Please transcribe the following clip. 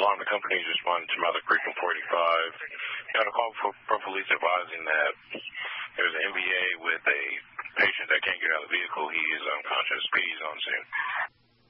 alarm. The company is responding to Mother Creek 45. Got a call from police advising that there's an MBA with a patient that can't get out of the vehicle. He is unconscious. Please on scene.